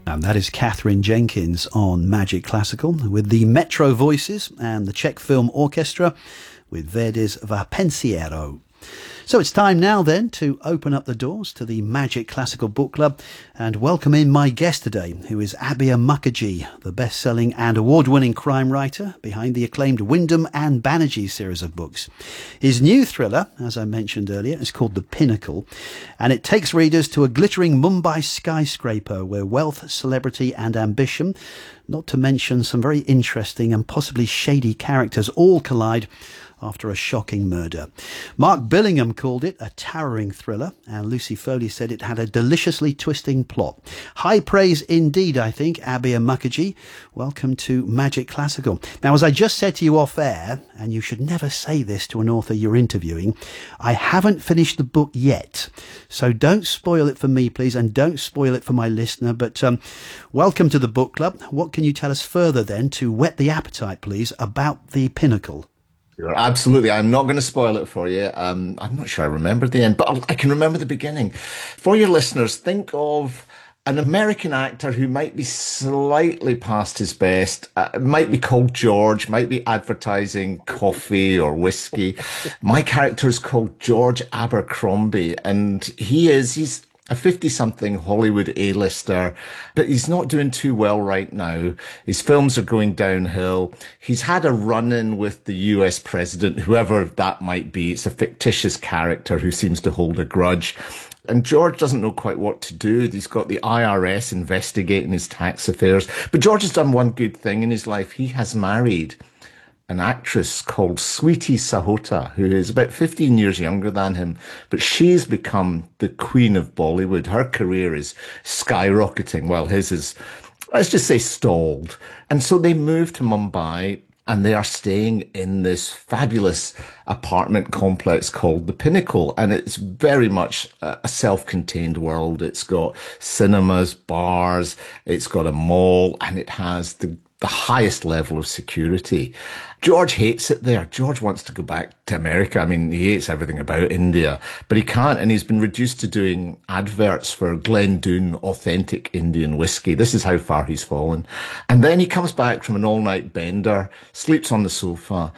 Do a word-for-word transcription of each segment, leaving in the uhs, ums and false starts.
And that is Catherine Jenkins on Magic Classical with the Metro Voices and the Czech Film Orchestra with Verdi's Va Pensiero. So it's time now then to open up the doors to the Magic Classical Book Club and welcome in my guest today, who is Abir Mukherjee, the best-selling and award-winning crime writer behind the acclaimed Wyndham and Banerjee series of books. His new thriller, as I mentioned earlier, is called The Pinnacle, and it takes readers to a glittering Mumbai skyscraper where wealth, celebrity and ambition, not to mention some very interesting and possibly shady characters, all collide after a shocking murder. Mark Billingham called it a towering thriller, and Lucy Foley said it had a deliciously twisting plot. High praise indeed, I think, Abir Mukherjee. Welcome to Magic Classical. Now, as I just said to you off air, and you should never say this to an author you're interviewing, I haven't finished the book yet. So don't spoil it for me, please, and don't spoil it for my listener. But um, welcome to the book club. What can you tell us further then to whet the appetite, please, about The Pinnacle? Absolutely. I'm not going to spoil it for you. Um, I'm not sure I remember the end, but I can remember the beginning. For your listeners, think of an American actor who might be slightly past his best, uh, might be called George, might be advertising coffee or whiskey. My character is called George Abercrombie, and he is, he's a fifty-something Hollywood A-lister, but he's not doing too well right now. His films are going downhill. He's had a run-in with the U S president, whoever that might be. It's a fictitious character who seems to hold a grudge. And George doesn't know quite what to do. He's got the I R S investigating his tax affairs. But George has done one good thing in his life. He has married an actress called Sweetie Sahota, who is about fifteen years younger than him, but she's become the queen of Bollywood. Her career is skyrocketing, while his is, let's just say, stalled. And so they moved to Mumbai, and they are staying in this fabulous apartment complex called The Pinnacle. And it's very much a self-contained world. It's got cinemas, bars, it's got a mall, and it has the the highest level of security. George hates it there. George wants to go back to America. I mean, he hates everything about India, but he can't, and he's been reduced to doing adverts for Glendoon authentic Indian whiskey. This is how far he's fallen. And then he comes back from an all-night bender, sleeps on the sofa,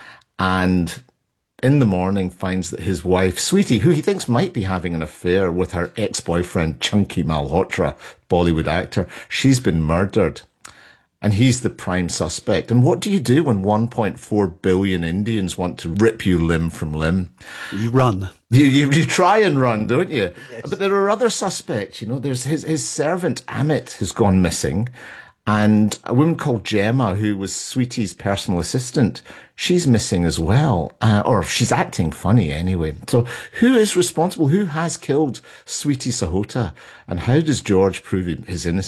and in the morning finds that his wife, Sweetie, who he thinks might be having an affair with her ex-boyfriend, Chunky Malhotra, Bollywood actor, she's been murdered. And he's the prime suspect. And what do you do when one point four billion Indians want to rip you limb from limb? You run. You, you, you try and run, don't you? Yes. But there are other suspects. You know, there's his, his servant, Amit, who's gone missing. And a woman called Gemma, who was Sweetie's personal assistant, she's missing as well. Uh, or she's acting funny anyway. So who is responsible? Who has killed Sweetie Sahota? And how does George prove his innocence?